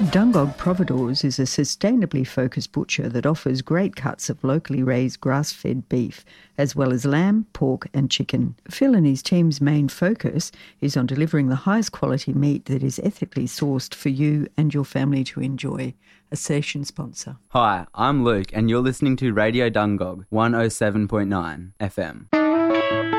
Dungog Providores is a sustainably focused butcher that offers great cuts of locally raised grass-fed beef, as well as lamb, pork and chicken. Phil and his team's main focus is on delivering the highest quality meat that is ethically sourced for you and your family to enjoy. A session sponsor. Hi, I'm Luke and you're listening to Radio Dungog 107.9 FM.